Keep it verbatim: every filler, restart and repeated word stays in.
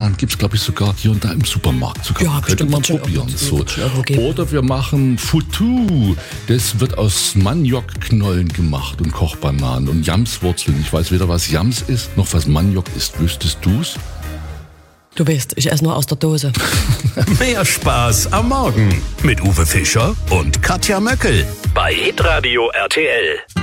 Kochbananen gibt es, glaube ich, sogar hier und da im Supermarkt. Sogar. Ja, könnte bestimmt man wird schon probieren. irgendwo- So. wird schon irgendwo geben. Oder wir machen Foutou. Das wird aus Maniokknollen gemacht und Kochbananen und Jamswurzeln. Ich weiß weder, was Jams ist, noch was Maniok ist. Wüsstest du's? Du weißt, ich esse nur aus der Dose. Mehr Spaß am Morgen mit Uwe Fischer und Katja Möckel bei Hitradio R T L.